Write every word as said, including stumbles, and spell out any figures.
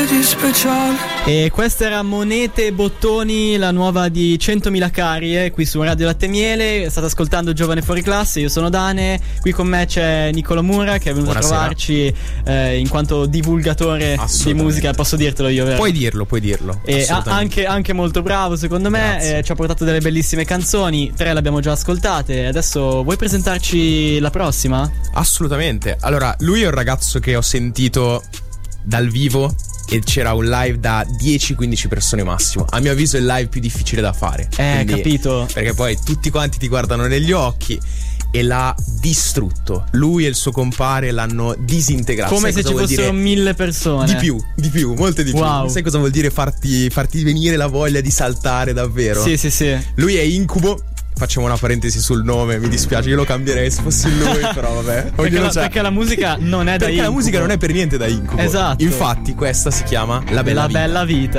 niente di speciale. E questa era Monete e Bottoni, la nuova di centomila carie, qui su Radio Latte e Miele. State ascoltando Giovane Fuori Classe, io sono Dane, qui con me c'è Nicola Mura che è venuto Buonasera. a trovarci eh, in quanto divulgatore di musica, posso dirtelo io, vero? Puoi dirlo, puoi dirlo. E a- anche, anche molto bravo secondo me, eh, ci ha portato delle bellissime canzoni, tre le abbiamo già ascoltate, adesso vuoi presentarci la prossima? Assolutamente, allora lui è un ragazzo che ho sentito dal vivo e c'era un live da dieci quindici persone massimo. A mio avviso è il live più difficile da fare. Eh, quindi, capito. Perché poi tutti quanti ti guardano negli occhi e l'ha distrutto. Lui e il suo compare l'hanno disintegrato. Come Sai se ci fossero dire? mille persone. Di più, di più, molte di wow. più. Sai cosa vuol dire farti, farti venire la voglia di saltare davvero? Sì, sì, sì. Lui è Incubo. Facciamo una parentesi sul nome, mi dispiace, io lo cambierei se fossi lui, però vabbè. Perché la, perché la musica non è da Perché Incubo. la musica non è per niente da Incubo. Esatto. Infatti questa si chiama La Bella La Vita. Bella Vita.